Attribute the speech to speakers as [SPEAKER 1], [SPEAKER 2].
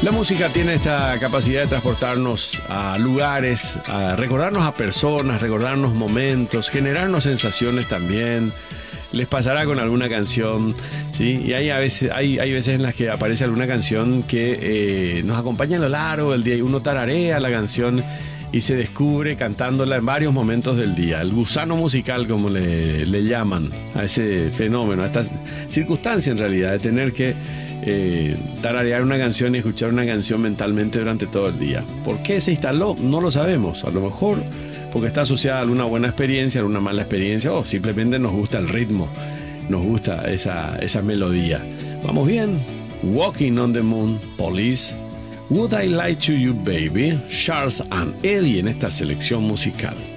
[SPEAKER 1] La música tiene esta capacidad de transportarnos a lugares, a recordarnos a personas, recordarnos momentos, generarnos sensaciones también. Les pasará con alguna canción, ¿sí? Y hay veces en las que aparece alguna canción que nos acompaña a lo largo del día y uno tararea la canción y se descubre cantándola en varios momentos del día. El gusano musical, como le llaman a ese fenómeno, a esta circunstancia en realidad de tener que tararear una canción y escuchar una canción mentalmente durante todo el día. ¿Por qué se instaló? No lo sabemos. A lo mejor porque está asociada a alguna buena experiencia, a alguna mala experiencia, o simplemente nos gusta el ritmo, nos gusta esa melodía. ¿Vamos bien? Walking on the Moon, Police, Would I Lie to You Baby, Charles and Ellie en esta selección musical.